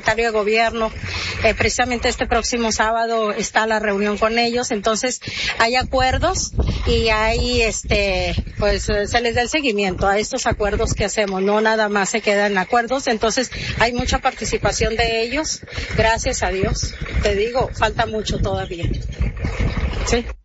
secretario de gobierno, precisamente este próximo sábado está la reunión con ellos, entonces hay acuerdos y hay pues se les da el seguimiento a estos acuerdos que hacemos, no nada más se quedan acuerdos, entonces hay mucha participación de ellos, gracias a Dios, te digo, falta mucho todavía. Sí.